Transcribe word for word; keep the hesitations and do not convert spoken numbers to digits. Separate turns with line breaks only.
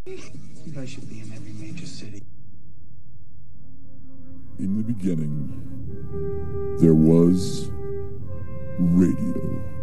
You guys should be in every major city.
In the beginning, there was radio.